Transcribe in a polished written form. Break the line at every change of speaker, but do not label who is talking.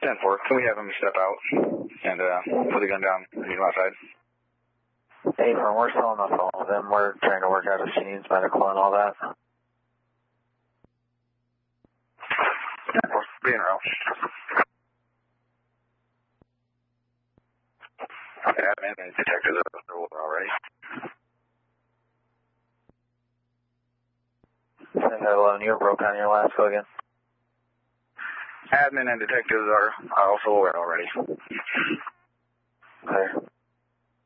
10-4. Can we have him step out and put the gun down and meet him outside?
8-1, we're still on the phone with him. We're trying to work out if she needs medical and all that.
10-4, be in row. Admin and detectives are over already.
Hello, you were broke on your last go again.
Admin and detectives are also aware already.
Okay.